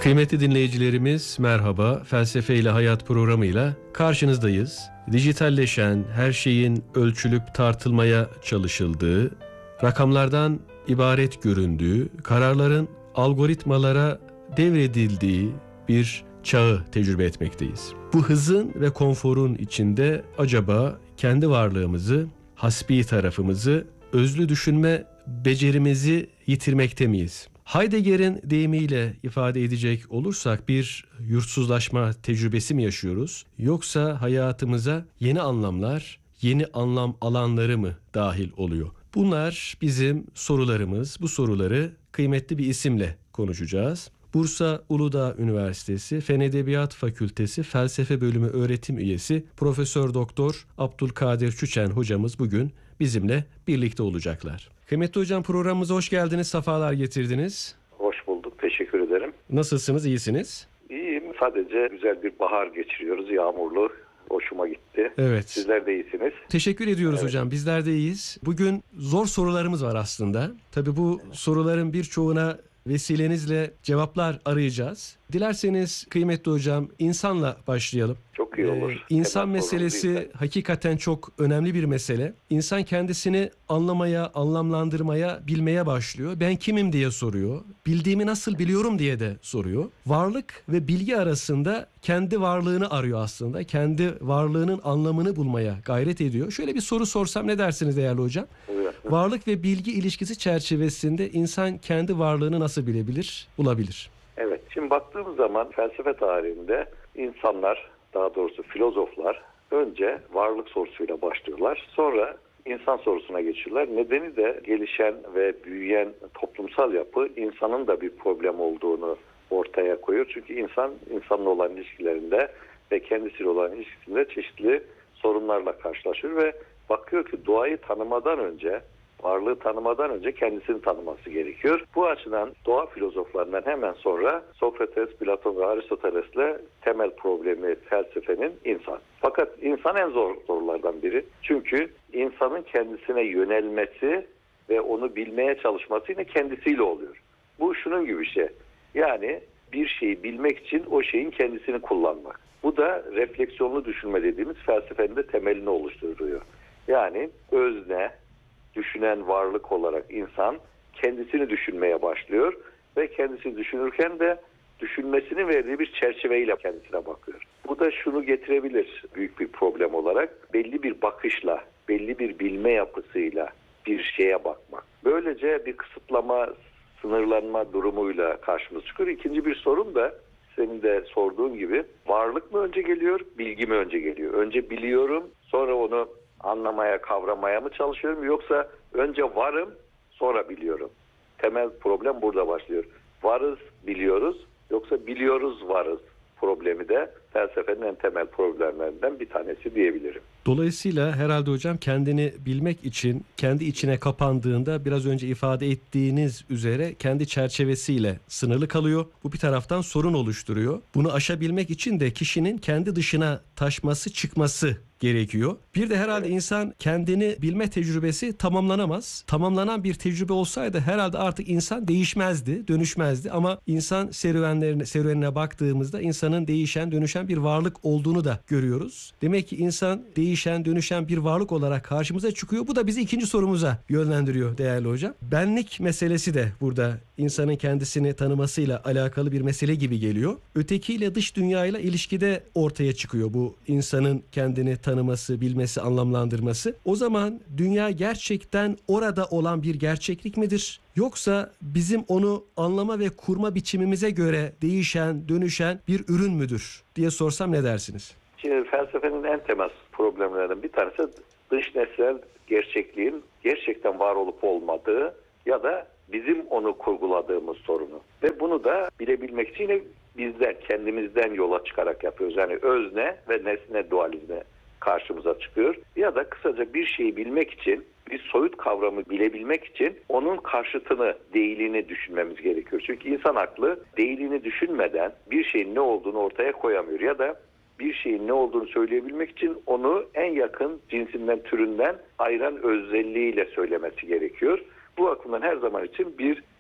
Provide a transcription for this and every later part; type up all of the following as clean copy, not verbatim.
Kıymetli dinleyicilerimiz merhaba. Felsefe ile Hayat programıyla karşınızdayız. Dijitalleşen, her şeyin ölçülüp tartılmaya çalışıldığı, rakamlardan ibaret göründüğü, kararların algoritmalara devredildiği bir çağı tecrübe etmekteyiz. Bu hızın ve konforun içinde acaba kendi varlığımızı, hasbi tarafımızı, özlü düşünme becerimizi yitirmekte miyiz? Heidegger'in deyimiyle ifade edecek olursak bir yurtsuzlaşma tecrübesi mi yaşıyoruz? Yoksa hayatımıza yeni anlamlar, yeni anlam alanları mı dahil oluyor? Bunlar bizim sorularımız. Bu soruları kıymetli bir isimle konuşacağız. Bursa Uludağ Üniversitesi Fen Edebiyat Fakültesi Felsefe Bölümü öğretim üyesi Profesör Doktor Abdülkadir Çüçen hocamız bugün bizimle birlikte olacaklar. Kıymetli hocam, programımıza hoş geldiniz, sefalar getirdiniz. Hoş bulduk, teşekkür ederim. Nasılsınız, iyisiniz? İyiyim, sadece güzel bir bahar geçiriyoruz, yağmurlu. Hoşuma gitti. Evet. Sizler de iyisiniz. Teşekkür ediyoruz hocam, bizler de iyiyiz. Bugün zor sorularımız var aslında. Tabii bu soruların birçoğuna vesilenizle cevaplar arayacağız. Dilerseniz kıymetli hocam insanla başlayalım. Çok iyi olur. İnsan meselesi hakikaten çok önemli bir mesele. İnsan kendisini anlamaya, anlamlandırmaya, bilmeye başlıyor. Ben kimim diye soruyor. Bildiğimi nasıl biliyorum diye de soruyor. Varlık ve bilgi arasında kendi varlığını arıyor aslında. Kendi varlığının anlamını bulmaya gayret ediyor. Şöyle bir soru sorsam ne dersiniz değerli hocam? Evet. Varlık ve bilgi ilişkisi çerçevesinde insan kendi varlığını nasıl bilebilir, bulabilir? Evet, şimdi baktığımız zaman felsefe tarihinde insanlar, daha doğrusu filozoflar önce varlık sorusuyla başlıyorlar. Sonra insan sorusuna geçiyorlar. Nedeni de gelişen ve büyüyen toplumsal yapı insanın da bir problem olduğunu ortaya koyuyor. Çünkü insan, insanla olan ilişkilerinde ve kendisiyle olan ilişkisinde çeşitli sorunlarla karşılaşıyor ve bakıyor ki doğayı tanımadan önce, varlığı tanımadan önce kendisini tanıması gerekiyor. Bu açıdan doğa filozoflarından hemen sonra Sokrates, Platon ve Aristoteles'le temel problemi felsefenin insan. Fakat insan en zor sorulardan biri. Çünkü insanın kendisine yönelmesi ve onu bilmeye çalışması yine kendisiyle oluyor. Bu şunun gibi bir şey. Yani bir şeyi bilmek için o şeyin kendisini kullanmak. Bu da refleksiyonlu düşünme dediğimiz felsefenin de temelini oluşturuyor. Yani özne, düşünen varlık olarak insan kendisini düşünmeye başlıyor ve kendisini düşünürken de düşünmesini verdiği bir çerçeveyle kendisine bakıyor. Bu da şunu getirebilir büyük bir problem olarak, belli bir bakışla, belli bir bilme yapısıyla bir şeye bakmak. Böylece bir kısıtlama, sınırlanma durumuyla karşımıza çıkıyor. İkinci bir sorun da senin de sorduğun gibi varlık mı önce geliyor, bilgi mi önce geliyor? Önce biliyorum, sonra onu anlamaya, kavramaya mı çalışıyorum, yoksa önce varım, sonra biliyorum? Temel problem burada başlıyor. Varız, biliyoruz, yoksa biliyoruz, varız problemi de felsefenin en temel problemlerinden bir tanesi diyebilirim. Dolayısıyla herhalde hocam kendini bilmek için kendi içine kapandığında biraz önce ifade ettiğiniz üzere kendi çerçevesiyle sınırlı kalıyor. Bu bir taraftan sorun oluşturuyor. Bunu aşabilmek için de kişinin kendi dışına taşması, çıkması gerekiyor. Bir de herhalde insan kendini bilme tecrübesi tamamlanamaz. Tamamlanan bir tecrübe olsaydı herhalde artık insan değişmezdi, dönüşmezdi. Ama insan serüvenine baktığımızda insanın değişen, dönüşen bir varlık olduğunu da görüyoruz. Demek ki insan değişen, dönüşen bir varlık olarak karşımıza çıkıyor. Bu da bizi ikinci sorumuza yönlendiriyor değerli hocam. Benlik meselesi de burada insanın kendisini tanımasıyla alakalı bir mesele gibi geliyor. Ötekiyle, dış dünyayla ilişkide ortaya çıkıyor bu insanın kendini tanıması, bilmesi, anlamlandırması. O zaman dünya gerçekten orada olan bir gerçeklik midir? Yoksa bizim onu anlama ve kurma biçimimize göre değişen, dönüşen bir ürün müdür diye sorsam ne dersiniz? Şimdi felsefenin en temel problemlerinden bir tanesi dış nesnel gerçekliğin gerçekten var olup olmadığı ya da bizim onu kurguladığımız sorunu. Ve bunu da bilebilmek için yine bizden, kendimizden yola çıkarak yapıyoruz. Yani özne ve nesne dualizmi karşımıza çıkıyor. Ya da kısaca bir şeyi bilmek için, bir soyut kavramı bilebilmek için onun karşıtını, değilini düşünmemiz gerekiyor. Çünkü insan aklı değilini düşünmeden bir şeyin ne olduğunu ortaya koyamıyor. Ya da bir şeyin ne olduğunu söyleyebilmek için onu en yakın cinsinden, türünden ayıran özelliğiyle söylemesi gerekiyor. Bu bakımdan her zaman için bir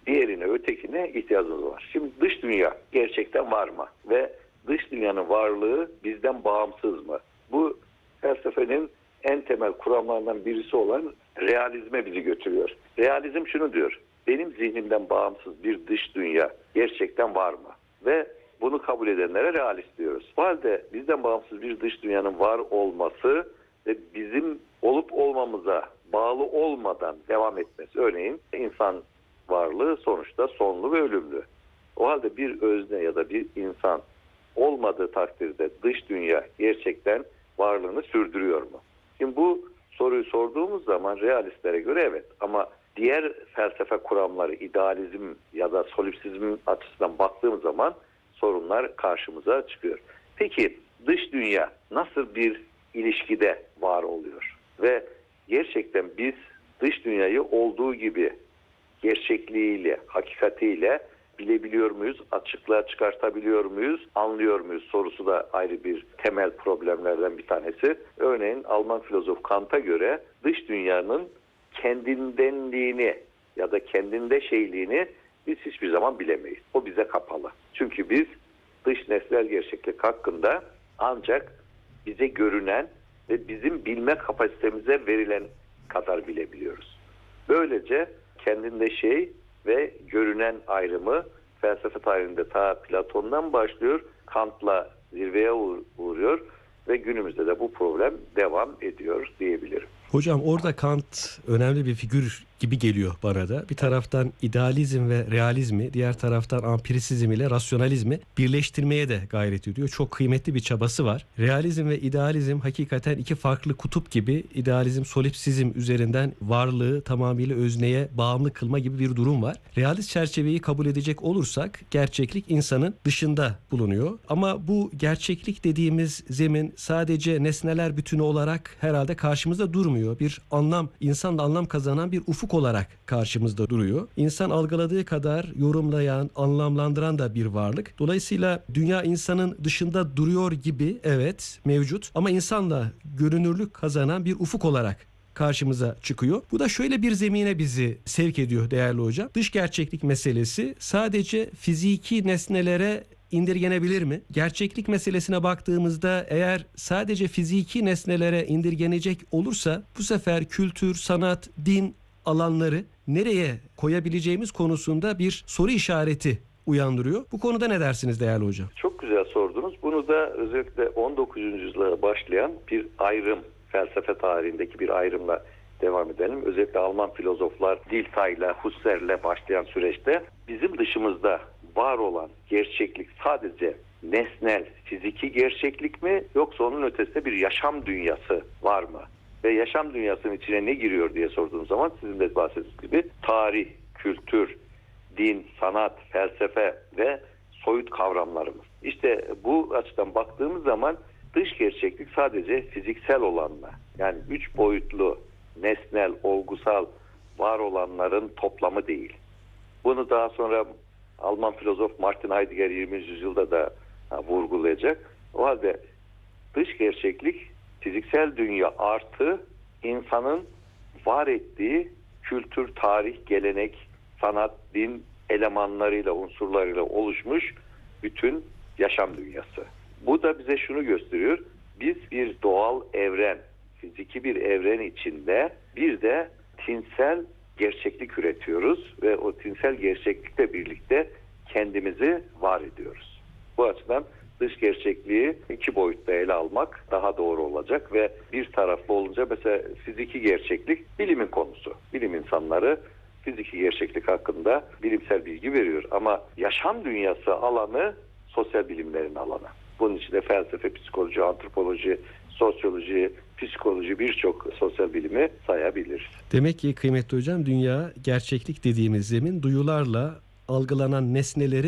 diğerine, ötekine ihtiyacımız var. Şimdi dış dünya gerçekten var mı? Ve dış dünyanın varlığı bizden bağımsız mı? Bu felsefenin en temel kuramlarından birisi olan realizme bizi götürüyor. Realizm şunu diyor: benim zihnimden bağımsız bir dış dünya gerçekten var mı? Ve bunu kabul edenlere realist diyoruz. O halde bizden bağımsız bir dış dünyanın var olması ve bizim olup olmamıza bağlı olmadan devam etmesi. Örneğin insan varlığı sonuçta sonlu ve ölümlü. O halde bir özne ya da bir insan olmadığı takdirde dış dünya gerçekten varlığını sürdürüyor mu? Şimdi bu soruyu sorduğumuz zaman realistlere göre evet, ama diğer felsefe kuramları, idealizm ya da solipsizm açısından baktığımız zaman sorunlar karşımıza çıkıyor. Peki dış dünya nasıl bir ilişkide var oluyor? Ve gerçekten biz dış dünyayı olduğu gibi gerçekliğiyle, hakikatiyle bilebiliyor muyuz, açıklığa çıkartabiliyor muyuz, anlıyor muyuz sorusu da ayrı bir temel problemlerden bir tanesi. Örneğin Alman filozof Kant'a göre dış dünyanın kendindenliğini ya da kendinde şeyliğini biz hiçbir zaman bilemeyiz. O bize kapalı. Çünkü biz dış nesnel gerçeklik hakkında ancak bize görünen ve bizim bilme kapasitemize verilen kadar bilebiliyoruz. Böylece kendinde şey ve görünen ayrımı felsefe tarihinde ta Platon'dan başlıyor, Kant'la zirveye uğruyor ve günümüzde de bu problem devam ediyor diyebilirim. Hocam orada Kant önemli bir figür gibi geliyor bana da. Bir taraftan idealizm ve realizmi, diğer taraftan ampirisizm ile rasyonalizmi birleştirmeye de gayret ediyor. Çok kıymetli bir çabası var. Realizm ve idealizm hakikaten iki farklı kutup gibi. İdealizm solipsizm üzerinden varlığı tamamıyla özneye bağımlı kılma gibi bir durum var. Realist çerçeveyi kabul edecek olursak gerçeklik insanın dışında bulunuyor. Ama bu gerçeklik dediğimiz zemin sadece nesneler bütünü olarak herhalde karşımızda durmuyor. Bir anlam, insanla anlam kazanan bir ufuk olarak karşımızda duruyor. İnsan algıladığı kadar yorumlayan, anlamlandıran da bir varlık. Dolayısıyla dünya insanın dışında duruyor gibi, evet, mevcut, ama insanla görünürlük kazanan bir ufuk olarak karşımıza çıkıyor. Bu da şöyle bir zemine bizi sevk ediyor değerli hocam. Dış gerçeklik meselesi sadece fiziki nesnelere indirgenebilir mi? Gerçeklik meselesine baktığımızda eğer sadece fiziki nesnelere indirgenecek olursa bu sefer kültür, sanat, din alanları nereye koyabileceğimiz konusunda bir soru işareti uyandırıyor. Bu konuda ne dersiniz değerli hocam? Çok güzel sordunuz. Bunu da özellikle 19. yüzyılda başlayan bir ayrım, felsefe tarihindeki bir ayrımla devam edelim. Özellikle Alman filozoflar Dilthey'le, Husserl'le başlayan süreçte bizim dışımızda var olan gerçeklik sadece nesnel, fiziki gerçeklik mi, yoksa onun ötesinde bir yaşam dünyası var mı? Ve yaşam dünyasının içine ne giriyor diye sorduğunuz zaman sizin de bahsettiğiniz gibi tarih, kültür, din, sanat, felsefe ve soyut kavramlarımız. İşte bu açıdan baktığımız zaman dış gerçeklik sadece fiziksel olanla, yani 3 boyutlu, nesnel, olgusal var olanların toplamı değil. Bunu daha sonra Alman filozof Martin Heidegger 20. yüzyılda da vurgulayacak. O halde dış gerçeklik fiziksel dünya artı insanın var ettiği kültür, tarih, gelenek, sanat, din elemanlarıyla, unsurlarıyla oluşmuş bütün yaşam dünyası. Bu da bize şunu gösteriyor: biz bir doğal evren, fiziki bir evren içinde bir de tinsel gerçeklik üretiyoruz ve o tinsel gerçeklikle birlikte kendimizi var ediyoruz. Bu açıdan dış gerçekliği 2 boyutta ele almak daha doğru olacak ve bir taraflı olunca mesela fiziki gerçeklik bilimin konusu. Bilim insanları fiziki gerçeklik hakkında bilimsel bilgi veriyor ama yaşam dünyası alanı sosyal bilimlerin alanı. Bunun içinde felsefe, psikoloji, antropoloji, sosyoloji, psikoloji, birçok sosyal bilimi sayabiliriz. Demek ki kıymetli hocam dünya gerçeklik dediğimiz zemin duyularla algılanan nesneleri